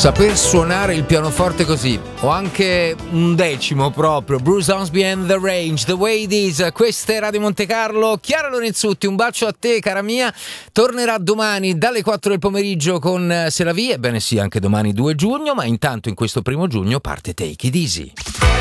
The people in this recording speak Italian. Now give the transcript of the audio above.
Saper suonare il pianoforte così, o anche un decimo proprio. Bruce Hornsby and the Range, The Way It Is. Questa è Radio Monte Carlo. Chiara Lorenzutti, un bacio a te, cara mia. Tornerà domani dalle 4 del pomeriggio con C'est la vie. Ebbene sì, anche domani 2 giugno, ma intanto in questo primo giugno parte Take It Easy.